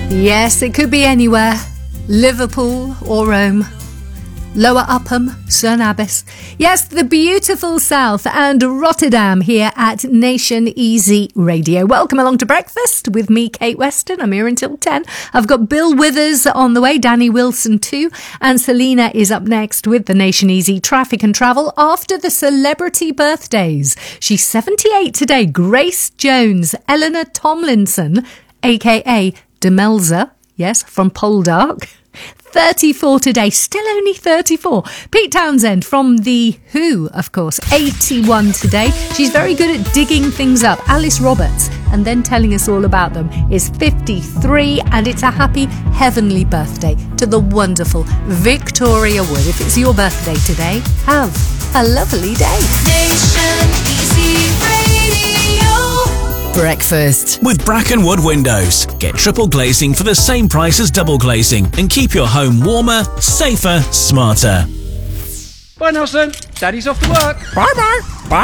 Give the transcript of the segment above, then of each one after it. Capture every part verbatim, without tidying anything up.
Yes, it could be anywhere. Liverpool or Rome. Lower Upham, Cerne Abbas. Yes, the beautiful South and Rotterdam here at Nation Easy Radio. Welcome along to breakfast with me, Kate Weston. I'm here until ten. I've got Bill Withers on the way, Danny Wilson too, and Selena is up next with the Nation Easy Traffic and Travel after the celebrity birthdays. She's seventy-eight today. Grace Jones, Eleanor Tomlinson, aka Demelza, yes, from Poldark. thirty-four today, still only thirty-four. Pete Townsend from The Who, of course, eighty-one today. She's very good at digging things up. Alice Roberts, and then telling us all about them, is fifty-three, and it's a happy heavenly birthday to the wonderful Victoria Wood. If it's your birthday today, have a lovely day. Nation Easy Radio. Breakfast with Bracken Wood Windows. Get triple glazing for the same price as double glazing and keep your home warmer, safer, smarter. Bye, Nelson. Daddy's off to work. Bye-bye.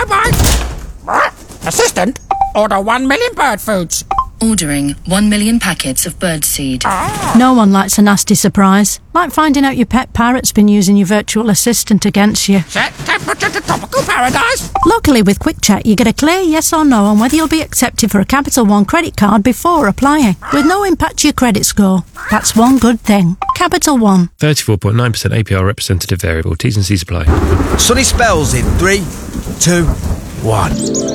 Bye-bye. Assistant, order one million bird foods. Ordering one million packets of birdseed. No one likes a nasty surprise. Like finding out your pet parrot's been using your virtual assistant against you. Set temperature to tropical paradise. Luckily with Quick Check, you get a clear yes or no on whether you'll be accepted for a Capital One credit card before applying, with no impact to your credit score. That's one good thing. Capital One. thirty-four point nine percent A P R representative variable. T's and C's apply. Sunny spells in three, two, one.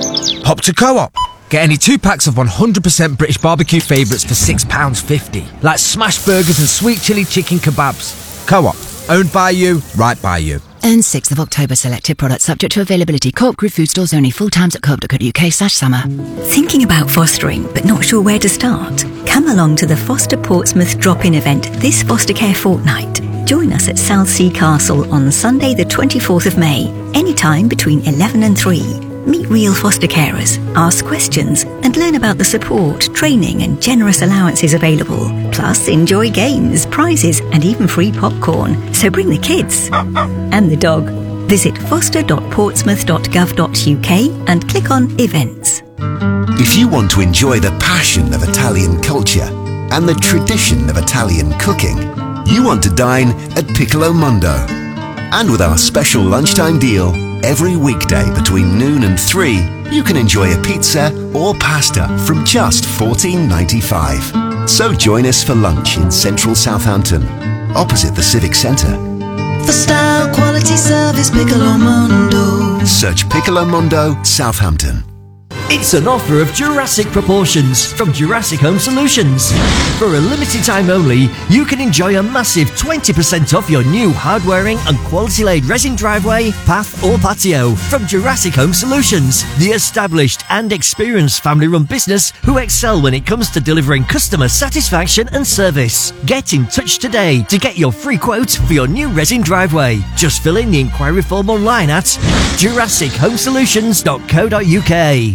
Hop to Co-op. Get any two packs of one hundred percent British barbecue favourites for six pounds fifty. Like smash burgers and sweet chilli chicken kebabs. Co-op. Owned by you, right by you. And sixth of October, selected products subject to availability. Co-op Group food stores only. Full times at co-op dot co dot uk slash summer. Thinking about fostering but not sure where to start? Come along to the Foster Portsmouth drop-in event this Foster Care Fortnight. Join us at Southsea Castle on Sunday the twenty-fourth of May, anytime between eleven and three. Meet real foster carers, ask questions, and learn about the support, training and generous allowances available. Plus, enjoy games, prizes and even free popcorn. So bring the kids and the dog. Visit foster dot portsmouth dot gov dot uk and click on Events. If you want to enjoy the passion of Italian culture and the tradition of Italian cooking, you want to dine at Piccolo Mondo. And with our special lunchtime deal, every weekday between noon and three, you can enjoy a pizza or pasta from just fourteen ninety-five. So join us for lunch in central Southampton, opposite the Civic Centre. For style, quality, service, Piccolo Mondo. Search Piccolo Mondo, Southampton. It's an offer of Jurassic proportions from Jurassic Home Solutions. For a limited time only, you can enjoy a massive twenty percent off your new hard-wearing and quality-laid resin driveway, path or patio from Jurassic Home Solutions, the established and experienced family-run business who excel when it comes to delivering customer satisfaction and service. Get in touch today to get your free quote for your new resin driveway. Just fill in the inquiry form online at jurassic home solutions dot co dot uk.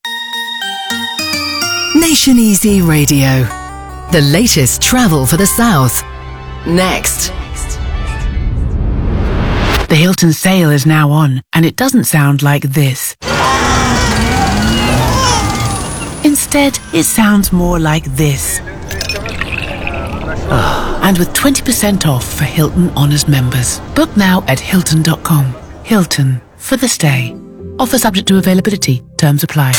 Nation Easy Radio. The latest travel for the South. Next. The Hilton sale is now on, and it doesn't sound like this. Instead, it sounds more like this. Oh, and with twenty percent off for Hilton Honors members. Book now at hilton dot com. Hilton, for the stay. Offer subject to availability. Terms apply.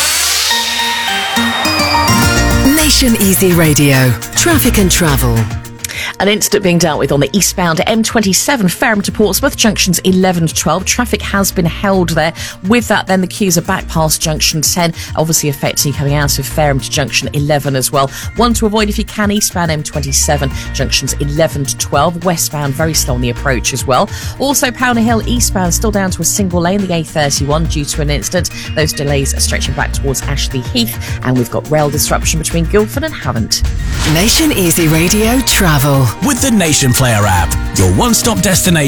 Nation Easy Radio. Traffic and travel. An incident being dealt with on the eastbound M twenty-seven, Fareham to Portsmouth, junctions eleven to twelve. Traffic has been held there. With that, then the queues are back past junction ten, obviously affecting you coming out of Fareham to junction eleven as well. One to avoid if you can, eastbound M twenty-seven, junctions eleven to twelve. Westbound, very slow on the approach as well. Also, Powney Hill eastbound, still down to a single lane, the A thirty-one, due to an incident. Those delays are stretching back towards Ashley Heath, and we've got rail disruption between Guildford and Havant. Nation Easy Radio Travel. With the Nation Player app, your one-stop destination.